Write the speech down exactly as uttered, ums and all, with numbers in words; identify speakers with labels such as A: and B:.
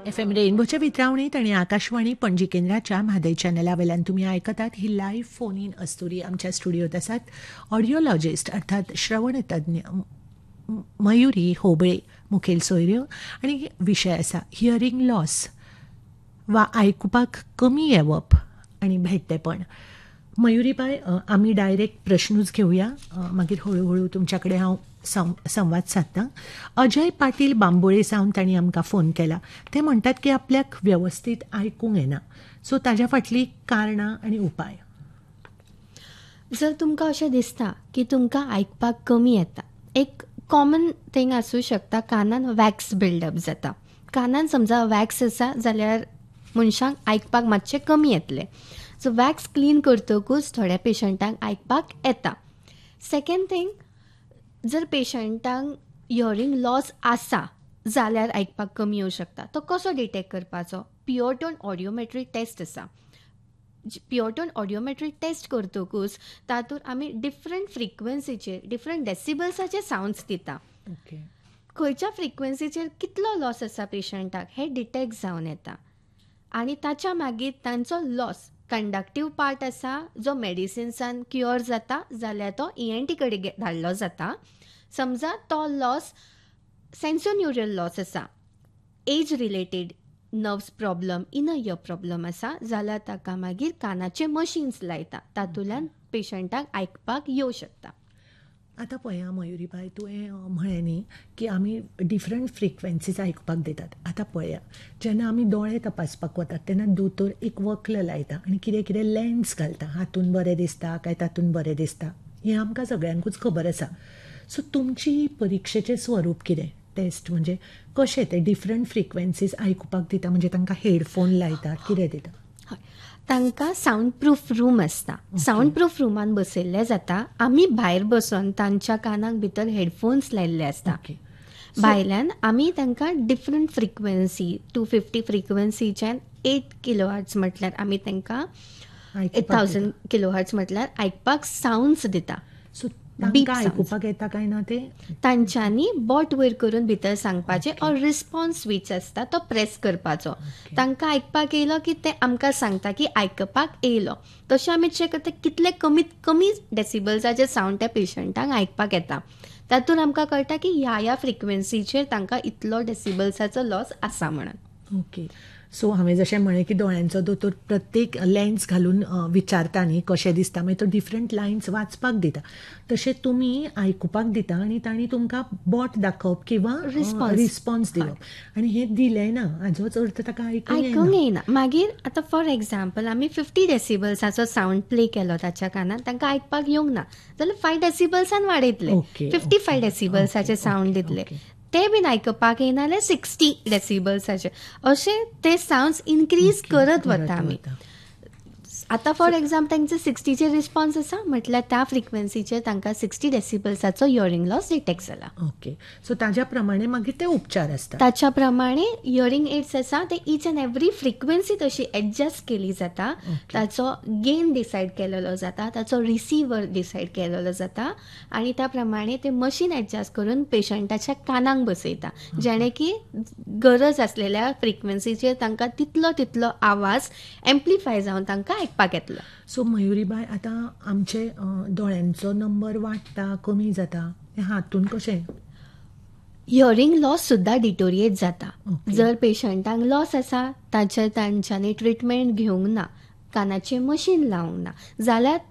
A: F M रेनबोच्या वितरावणीत आणि आकाशवाणी पणजी केंद्राच्या म्हादय चॅनलावेल्यान तुम्ही ऐकतात ही लाईव्ह फोन इन अस्तुरी आमच्या स्टुडिओत आसात ऑडिओलॉजिस्ट अर्थात श्रवण तज्ञ मयुरी होबळे मुखेल सोयऱ्यो आणि विशय आसा हियरिंग लॉस वा आयकुपाक कमी येवप आणि भेट्टेपण. मयुरीबाई, आमी डायरेक्ट प्रश्नूच घेवया, मागीर हळूहळू तुमच्या कडेन हांव सं संवाद सादतां. अजय पाटील बांबोळे सावन तांणी आमकां फोन केला. ते म्हणटात की आपल्याक व्यवस्थीत आयकूंक येना, सो ताज्या फाटली कारणां आनी उपाय.
B: जर तुमकां अशें दिसता की तुमकां आयकपाक कमी येता, एक कॉमन थिंग आसूं शकता, कानान वॅक्स बिल्डअप जाता. कानान समजा वॅक्स आसा जाल्यार मनशांक आयकपाक मातशें कमी येतलें. सो वॅक्स क्लीन करतकूच थोड्या पेशंटांक आयकपाक येता. सेकंड थिंग, जर पेशंटांक हियरिंग लॉस आसा जाल्यार आयकपाक कमी येवं शकता. तो कसो डिटेक्ट करपाचो? पियोटोन ऑडिओमेट्रीक टेस्ट आसा. पियोटोन ऑडिओमेट्रीक टेस्ट करतकूच तातूंत आमी डिफरंट फ्रिक्वेन्सीचेर डिफरंट डेसिबल्साचे सावंड्स दिता.
A: ओके,
B: खंयच्या फ्रिक्वेन्सीचेर कितलो लॉस आसा पेशंटाक हें डिटेक्ट जावन येता. आनी ताच्या मागीर तांचो लॉस कंडक्टीव पार्ट आसा जो मेडिसिन्सान क्युअर जाता जाल्यार तो ई एन टी कडेन धाडलो जाता. समजा तो लॉस सेन्सोन्युरल लॉस आसा, age related nerves problem, inner year problem आसा जाल्यार ताका मागीर कानाचे मशीन्स लायता, तातूंतल्यान पेशंटाक आयकपाक येवं शकता.
A: आतां पळया मयुरीबाई, तुवें म्हळें न्ही की आमी डिफरंट फ्रिक्वेन्सीज आयकुपाक दितात. आतां पळया, जेन्ना आमी दोळे तपासपाक वतात तेन्ना दोतोर एक वक्ल लायता आनी कितें कितें लेन्स घालता. हातून बरें दिसता काय तातून बरें दिसता हें आमकां सगळ्यांकूच खबर आसा. सो तुमची परिक्षेचें स्वरूप कितें? टेस्ट म्हणजे कशें ते डिफरंट फ्रिक्वेन्सीज आयकुपाक दिता, म्हणजे तांकां हेडफोन लायतात, कितें दिता?
B: हय, तांकां सावंड प्रूफ रूम आसता. सावंड प्रूफ रुमान बसयल्ले जाता. आमी भायर बसून तांच्या कानाक भितर हेडफोन्स लायिल्ले आसता. भायल्यान आमी तांकां different frequency to fifty फ्रिक्वेन्सीच्यान eight kilo hertz म्हटल्यार आमी तांकां एट थावजंड किलो हर्ट्ज म्हटल्यार आयकपाक सावंड्स दिता.
A: सो तांकां आयकुपाक येता काय ना ते
B: तांच्यांनी बोट वयर करून भितर सांगपाचें. ऑर रिस्पॉन्स स्विच आसता तो प्रेस करपाचो. तांकां आयकपाक येयलो की ते आमकां सांगता की आयकपाक येयलो. तशें आमी चेक करता कितले कमीत कमी डेसिबल्साचे सावंड त्या पेशंटांक आयकपाक येता. तातूंत आमकां कळटा की ह्या ह्या फ्रिक्वेन्सीचेर तांकां इतलो डेसिबल्साचो लॉस आसा म्हणून.
A: ओके, सो हांवें जशें म्हळें की दोळ्यांचो दोतोर प्रत्येक लेन्स घालून विचारता न्ही कशें दिसता, मागीर तो डिफरंट लायन्स वाचपाक दिता. तशें तुमी आयकुपाक दिता आनी तांणी तुमकां बोट दाखोवप किंवा रिस्पॉन्स दिवप आनी हें दिलें ना हाजोच अर्थ ताका
B: आयकूंक येना. मागीर आतां फॉर एक्झाम्पल आमी फिफ्टी डेसिबल्साचो सावंड प्ले केलो ताच्या कानान, तांकां आयकपाक येवंक ना जाल्यार फायव डेसिबल्सान वाडयतले. फिफ्टी फायव डेसिबल्साचे सावंड दितले, ते बीन आयकपाक येना जाल्यार सिक्स्टी डेसिबल्साचे. अशें ते सावंड्स इन्क्रीज करत वता आमी. आतां फॉर एक्झाम्पल तांचे सिक्स्टीचे रिस्पॉन्स आसा म्हटल्यार त्या फ्रिक्वेन्सीचेर तांकां सिक्स्टी डेसिबल्साचो हियरिंग लॉस डिटेक्ट जाला.
A: ओके, सो ताज्या प्रमाणे मागीर ते उपचार आसता.
B: ताच्या प्रमाणे हियरिंग एड्स आसा ते ईच अँड एवरी फ्रिक्वेन्सी तशी एडजस्ट केली जाता. ताचो गेन डिसायड केलेलो जाता, ताचो रिसिवर डिसायड केलेलो जाता आनी त्या प्रमाणे ते मशीन एडजस्ट करून पेशंटाच्या कानाक बसयता, जेणे की गरज आसलेल्या फ्रिक्वेन्सीचेर तांकां तितलो तितलो आवाज एम्प्लिफाय जावन तांकां आयकपाक येतलो.
A: सो मयुरीबाई, आतां आमचे दोळ्यांचो नंबर वाडटा कमी जाता हातून कशें?
B: हियरिंग लॉस सुद्दां डिटोरिएट जाता. जर पेशंटांक लॉस आसा ताचेर तांच्यांनी ट्रिटमेंट घेवंक ना, कानाचें मशीन लावंक ना जाल्यार